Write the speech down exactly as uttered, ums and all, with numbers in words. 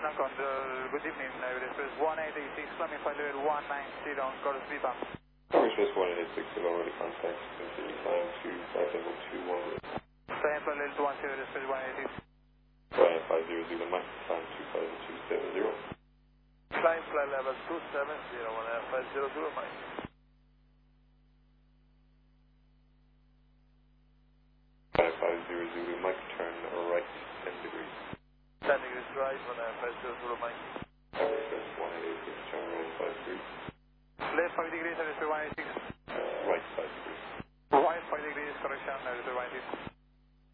Luna Control, good evening, Naval Express one eight eight six, flying flight level one nine zero on course V PAM. Naval Express one eight eight six, have already contact, continue flying to flight level two one. Flying flight level two one zero, Express one eight eight six. Flying five zero zero, Mike, flying two five two seven zero. Flying flight level two seven zero, one five zero zero, Mike. Flying five zero zero, Mike, turn right ten degrees. ten degrees right, one five zero zero, Mike. Naval Express one eight eight six, turn right five degrees. Left five degrees, Express one eight six. Right five degrees. Right five degrees, correction, Express one eight six.